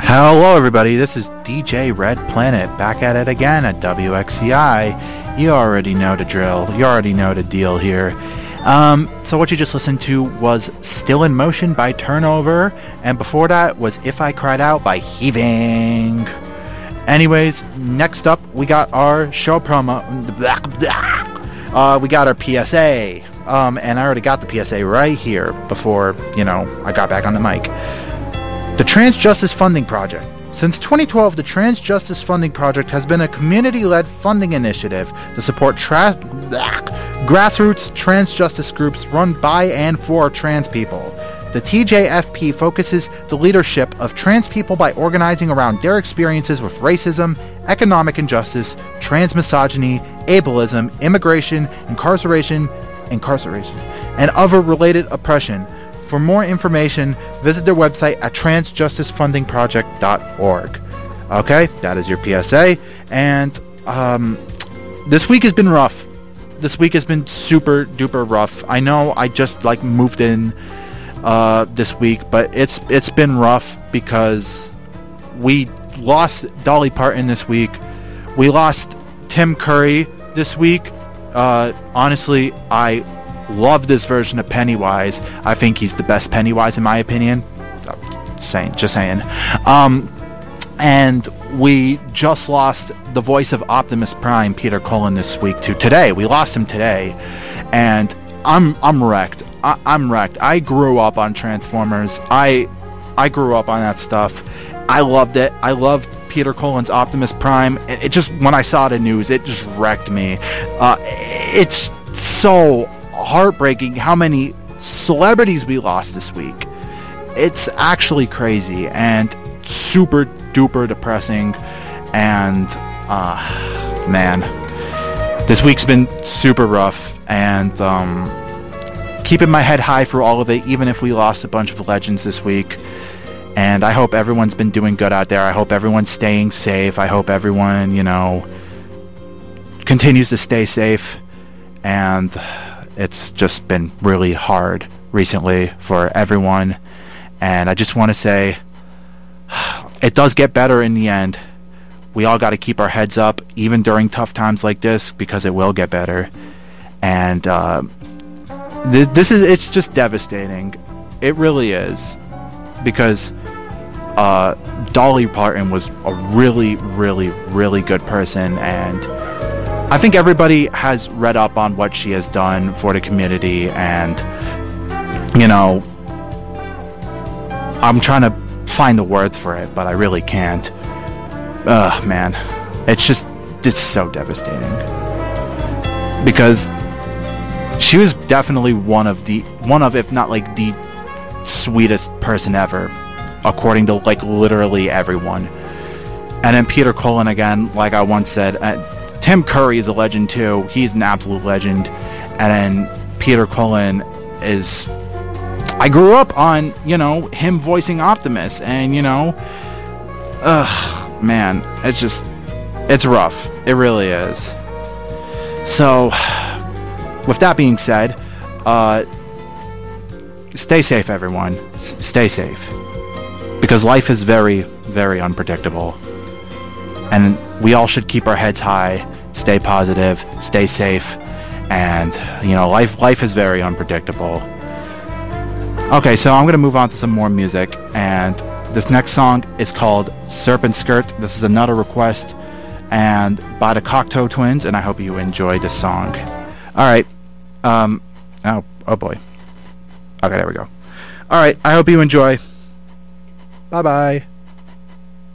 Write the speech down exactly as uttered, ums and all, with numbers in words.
Hello everybody, this is D J Red Planet, back at it again at W X C I. You already know the drill, you already know the deal here. Um, so what you just listened to was Still in Motion by Turnover, and before that was If I Cried Out by Heaving. Anyways, next up we got our show promo, uh, we got our P S A, um, and I already got the P S A right here before, you know, I got back on the mic. The Trans Justice Funding Project. Since twenty twelve, the Trans Justice Funding Project has been a community-led funding initiative to support tra- grassroots trans justice groups run by and for trans people. The T J F P focuses the leadership of trans people by organizing around their experiences with racism, economic injustice, trans misogyny, ableism, immigration, incarceration, incarceration, and other related oppression. For more information, visit their website at trans justice funding project dot org. Okay, that is your P S A. And um, this week has been rough. This week has been super duper rough. I know I just like moved in uh, this week, but it's it's been rough because we lost Dolly Parton this week. We lost Tim Curry this week. Uh, honestly, I love this version of Pennywise. I think he's the best Pennywise in my opinion. Just saying, just saying. Um, and we just lost the voice of Optimus Prime, Peter Cullen, this week too. Today, we lost him today, and I'm I'm wrecked. I, I'm wrecked. I grew up on Transformers. I I grew up on that stuff. I loved it. I loved Peter Cullen's Optimus Prime. It, it just, when I saw the news, it just wrecked me. Uh, it's so heartbreaking how many celebrities we lost this week. It's actually crazy and super duper depressing, and uh man, this week's been super rough, and um keeping my head high for all of it, even if we lost a bunch of legends this week. And I hope everyone's been doing good out there. I hope everyone's staying safe. I hope everyone, you know, continues to stay safe. And it's just been really hard recently for everyone. And I just want to say, it does get better in the end. We all got to keep our heads up, even during tough times like this, because it will get better. And uh, th- this is, it's just devastating. It really is. Because uh, Dolly Parton was a really, really, really good person, and I think everybody has read up on what she has done for the community, and, you know, I'm trying to find the words for it, but I really can't. Ugh, man. It's just, it's so devastating. Because she was definitely one of the, one of, if not like the sweetest person ever, according to like literally everyone. And then Peter Cullen, again, like I once said, uh, Tim Curry is a legend too. He's an absolute legend. And then Peter Cullen is, I grew up on, you know, him voicing Optimus, and, you know, ugh, man, it's just, it's rough. It really is. So, with that being said, uh, stay safe, everyone. S- stay safe. Because life is very, very unpredictable. And we all should keep our heads high, stay positive, stay safe, and, you know, life life is very unpredictable. Okay, so I'm going to move on to some more music, and this next song is called Serpent Skirt. This is another request, and by the Cocteau Twins, and I hope you enjoy this song. Alright, um, oh, oh boy. Okay, there we go. Alright, I hope you enjoy. Bye-bye.